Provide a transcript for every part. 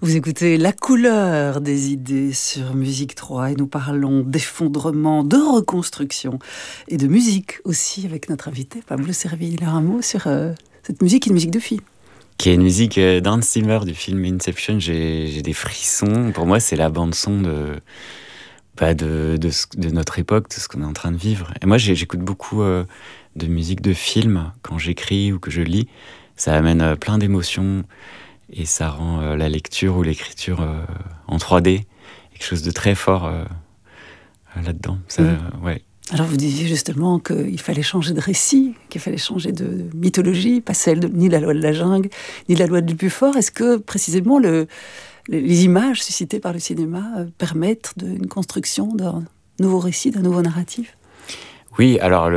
Vous écoutez La couleur des idées sur Musique 3 et nous parlons d'effondrement, de reconstruction et de musique aussi avec notre invité Pablo Serville. Un mot sur cette musique, une musique de film. Qui est une musique d'Hans Zimmer du film Inception. J'ai des frissons. Pour moi, c'est la bande-son de notre époque, de ce qu'on est en train de vivre. Et moi, j'écoute beaucoup de musique de film quand j'écris ou que je lis. Ça amène plein d'émotions et ça rend la lecture ou l'écriture en 3D quelque chose de très fort là-dedans. Ça, ouais. Alors vous disiez justement qu'il fallait changer de récit, qu'il fallait changer de mythologie, pas celle de ni la loi de la jungle, ni la loi du plus fort. Est-ce que précisément les images suscitées par le cinéma permettent une construction d'un nouveau récit, d'un nouveau narratif ? Oui, alors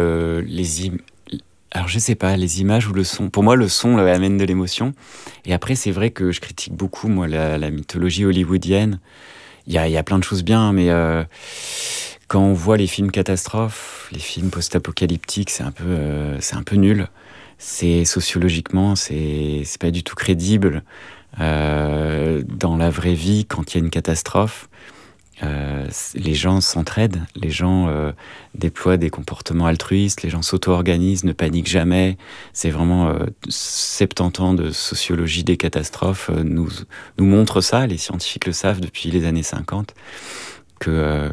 alors je sais pas, les images ou le son. Pour moi, le son amène de l'émotion. Et après, c'est vrai que je critique beaucoup moi la mythologie hollywoodienne. Il y a plein de choses bien, mais quand on voit les films catastrophes, les films post-apocalyptiques, c'est un peu nul. C'est sociologiquement, c'est pas du tout crédible. Dans la vraie vie, quand il y a une catastrophe, les gens s'entraident, les gens déploient des comportements altruistes, les gens s'auto-organisent, ne paniquent jamais. C'est vraiment 70 ans de sociologie des catastrophes nous montrent ça, les scientifiques le savent depuis les années 50, que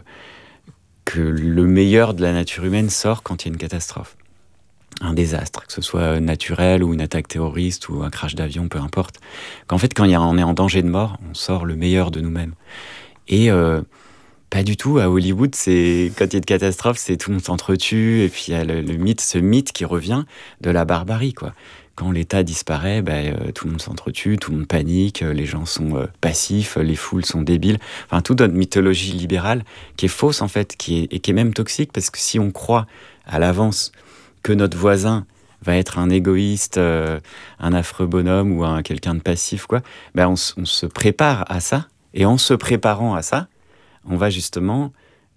le meilleur de la nature humaine sort quand il y a une catastrophe. Un désastre, que ce soit naturel ou une attaque terroriste ou un crash d'avion, peu importe. Quand on est en danger de mort, on sort le meilleur de nous-mêmes. Et pas du tout, à Hollywood, quand il y a une catastrophe, c'est tout le monde s'entretue, et puis il y a ce mythe qui revient de la barbarie, quoi. Quand l'État disparaît, tout le monde s'entretue, tout le monde panique, les gens sont passifs, les foules sont débiles. Enfin, toute notre mythologie libérale, qui est fausse en fait, qui est même toxique, parce que si on croit à l'avance que notre voisin va être un égoïste, un affreux bonhomme ou quelqu'un de passif, quoi, on se prépare à ça. Et en se préparant à ça, on va justement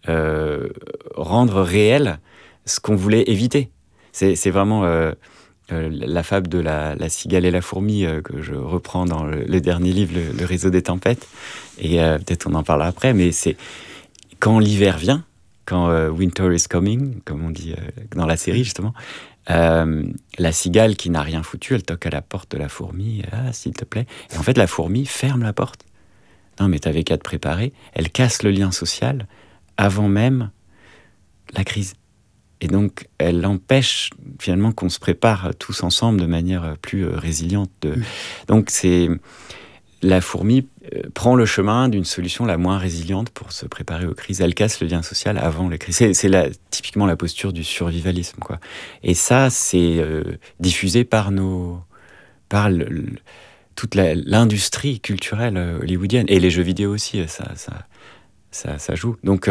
rendre réel ce qu'on voulait éviter. C'est vraiment la fable de la cigale et la fourmi que je reprends dans le dernier livre, le réseau des tempêtes. Et peut-être on en parlera après, mais c'est quand l'hiver vient, quand winter is coming, comme on dit dans la série justement, la cigale qui n'a rien foutu, elle toque à la porte de la fourmi, s'il te plaît. Et en fait, la fourmi ferme la porte. Non, mais t'avais qu'à te préparer. Elle casse le lien social avant même la crise. Et donc, elle empêche finalement qu'on se prépare tous ensemble de manière plus résiliente. Donc, la fourmi prend le chemin d'une solution la moins résiliente pour se préparer aux crises. Elle casse le lien social avant les crises. C'est typiquement la posture du survivalisme, quoi. Et ça, c'est diffusé par toute l'industrie culturelle hollywoodienne. Et les jeux vidéo aussi, ça joue. Donc,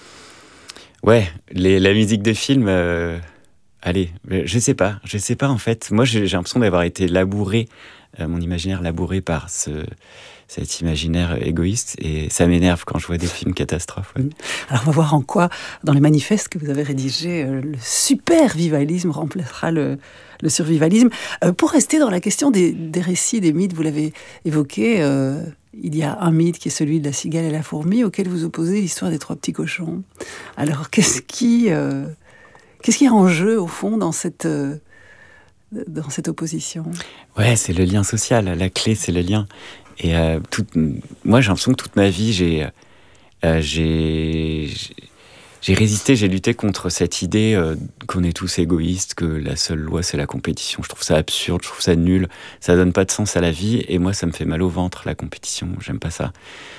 la musique de film, allez, je sais pas en fait. Moi, j'ai l'impression d'avoir été labouré, mon imaginaire labouré par cet imaginaire égoïste, et ça m'énerve quand je vois des films catastrophes. Ouais. Alors on va voir en quoi, dans les manifestes que vous avez rédigés, le super-vivalisme remplacera le survivalisme. Pour rester dans la question des récits, des mythes, vous l'avez évoqué, il y a un mythe qui est celui de la cigale et la fourmi, auquel vous opposez l'histoire des trois petits cochons. Alors qu'est-ce qui est en jeu au fond dans cette opposition ? Ouais, c'est le lien social. La clé, c'est le lien. Et moi, j'ai l'impression que toute ma vie, j'ai résisté, j'ai lutté contre cette idée qu'on est tous égoïstes, que la seule loi, c'est la compétition. Je trouve ça absurde, je trouve ça nul. Ça donne pas de sens à la vie. Et moi, ça me fait mal au ventre, la compétition. J'aime pas ça.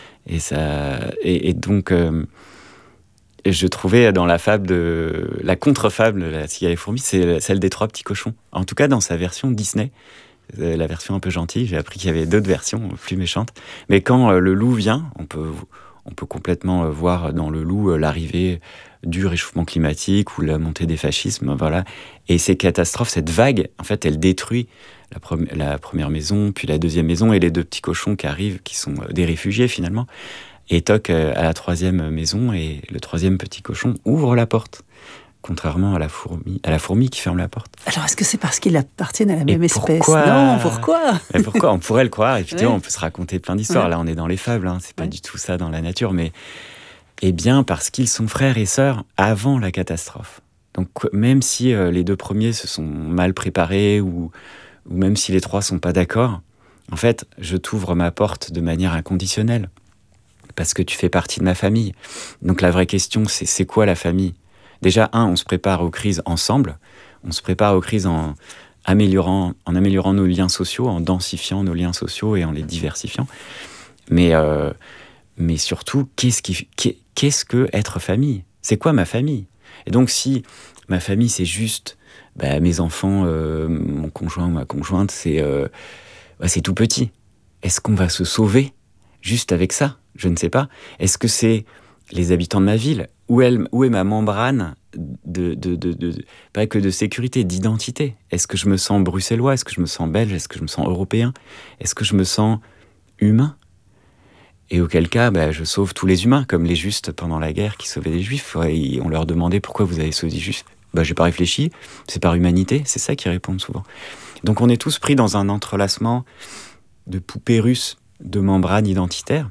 Et donc, je trouvais dans la contre-fable de la cigale et la fourmi, c'est celle des trois petits cochons. En tout cas, dans sa version Disney. La version un peu gentille, j'ai appris qu'il y avait d'autres versions plus méchantes. Mais quand le loup vient, on peut complètement voir dans le loup l'arrivée du réchauffement climatique ou la montée des fascismes, voilà. Et ces catastrophes, cette vague, en fait, elle détruit la première maison, puis la deuxième maison, et les deux petits cochons qui arrivent, qui sont des réfugiés finalement, et toquent à la troisième maison, et le troisième petit cochon ouvre la porte. contrairement à la fourmi qui ferme la porte. Alors, est-ce que c'est parce qu'ils appartiennent à la même espèce? Pourquoi? Non, pourquoi? Mais pourquoi? On pourrait le croire, effectivement, Ouais. on peut se raconter plein d'histoires. Ouais. Là, on est dans les fables, hein. C'est pas Ouais. du tout ça dans la nature, mais eh bien parce qu'ils sont frères et sœurs avant la catastrophe. Donc même si les 2 premiers se sont mal préparés ou même si les 3 sont pas d'accord, en fait, je t'ouvre ma porte de manière inconditionnelle parce que tu fais partie de ma famille. Donc la vraie question, c'est quoi la famille? Déjà, on se prépare aux crises ensemble. On se prépare aux crises en améliorant nos liens sociaux, en densifiant nos liens sociaux et en les diversifiant. Mais surtout, qu'est-ce que être famille? C'est quoi ma famille? Et donc, si ma famille, c'est juste mes enfants, mon conjoint ou ma conjointe, c'est tout petit. Est-ce qu'on va se sauver juste avec ça? Je ne sais pas. Est-ce que c'est les habitants de ma ville? Où est ma membrane pas que de sécurité, d'identité? Est-ce que je me sens bruxellois? Est-ce que je me sens belge? Est-ce que je me sens européen? Est-ce que je me sens humain? Et auquel cas, je sauve tous les humains, comme les justes pendant la guerre qui sauvaient les juifs. Et on leur demandait pourquoi vous avez sauvé les juifs. J'ai pas réfléchi, c'est par humanité, c'est ça qu'ils répondent souvent. Donc on est tous pris dans un entrelacement de poupées russes, de membranes identitaires.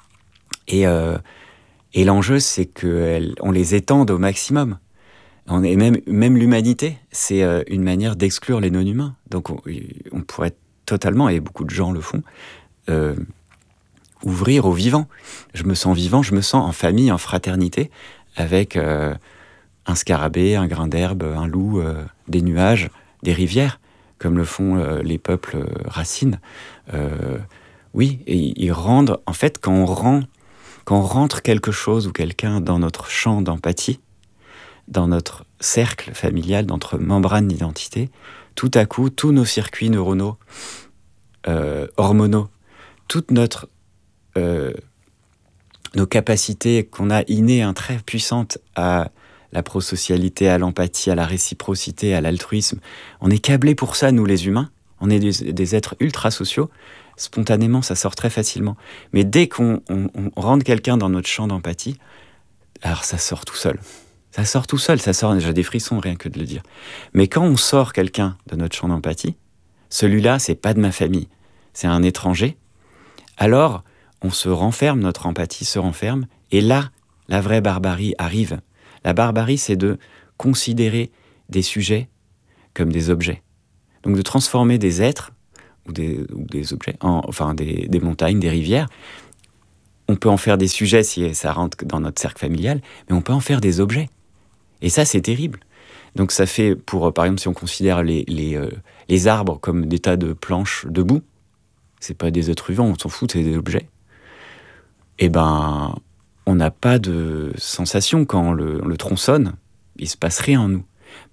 Et l'enjeu, c'est qu'on les étende au maximum. Même l'humanité, c'est une manière d'exclure les non-humains. Donc on pourrait totalement, et beaucoup de gens le font, ouvrir au vivant. Je me sens vivant, je me sens en famille, en fraternité, avec un scarabée, un grain d'herbe, un loup, des nuages, des rivières, comme le font les peuples racines. Oui, et ils rendent... En fait, quand on rentre quelque chose ou quelqu'un dans notre champ d'empathie, dans notre cercle familial, dans notre membrane d'identité, tout à coup, tous nos circuits neuronaux, hormonaux, toute nos capacités qu'on a innées, très puissantes à la prosocialité, à l'empathie, à la réciprocité, à l'altruisme. On est câblés pour ça, nous les humains. On est des êtres ultra sociaux. Spontanément, ça sort très facilement. Mais dès qu'on rentre quelqu'un dans notre champ d'empathie, alors ça sort tout seul. Ça sort tout seul, j'ai des frissons rien que de le dire. Mais quand on sort quelqu'un de notre champ d'empathie, celui-là, c'est pas de ma famille, c'est un étranger, alors on se renferme, notre empathie se renferme, et là, la vraie barbarie arrive. La barbarie, c'est de considérer des sujets comme des objets. Donc de transformer des êtres, ou des objets, des montagnes, des rivières. On peut en faire des sujets si ça rentre dans notre cercle familial, mais on peut en faire des objets. Et ça, c'est terrible. Donc ça fait, par exemple, si on considère les arbres comme des tas de planches de boue, c'est pas des êtres vivants, on s'en fout, c'est des objets. On n'a pas de sensation quand on le tronçonne, il se passe rien en nous.